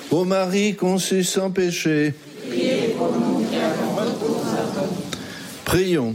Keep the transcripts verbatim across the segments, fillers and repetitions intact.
Ô Marie conçue sans péché, priez pour nous qui avons recours à vous. Prions.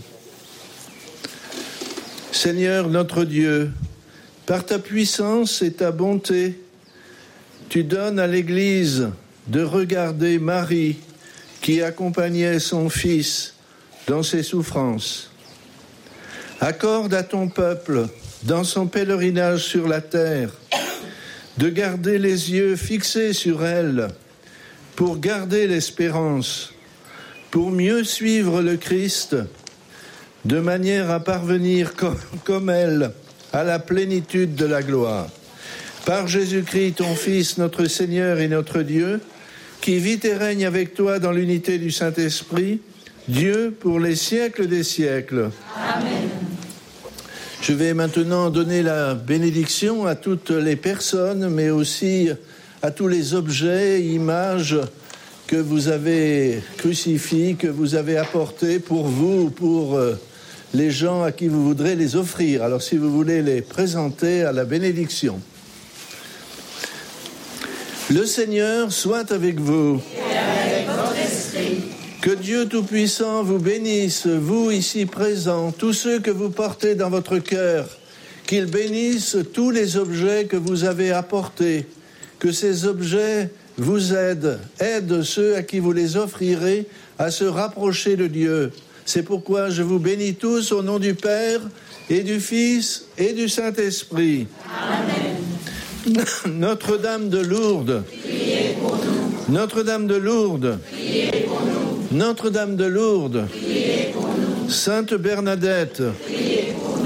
Seigneur notre Dieu, par ta puissance et ta bonté, tu donnes à l'Église de regarder Marie qui accompagnait son Fils dans ses souffrances. Accorde à ton peuple, dans son pèlerinage sur la terre, de garder les yeux fixés sur elle, pour garder l'espérance, pour mieux suivre le Christ, de manière à parvenir comme, comme elle à la plénitude de la gloire. Par Jésus-Christ, ton Fils, notre Seigneur et notre Dieu, qui vit et règne avec toi dans l'unité du Saint-Esprit, Dieu pour les siècles des siècles. Amen. Je vais maintenant donner la bénédiction à toutes les personnes, mais aussi à tous les objets, images que vous avez crucifiés, que vous avez apportés pour vous ou pour les gens à qui vous voudrez les offrir. Alors si vous voulez les présenter à la bénédiction. Le Seigneur soit avec vous. Et avec votre esprit. Que Dieu Tout-Puissant vous bénisse, vous ici présents, tous ceux que vous portez dans votre cœur, qu'il bénisse tous les objets que vous avez apportés, que ces objets vous aident, aident ceux à qui vous les offrirez à se rapprocher de Dieu. C'est pourquoi je vous bénis tous au nom du Père et du Fils et du Saint-Esprit. Amen. Notre-Dame de Lourdes, Priez pour nous. Notre-Dame de Lourdes, Priez pour nous. Notre-Dame de Lourdes, Priez pour nous. Sainte Bernadette, Priez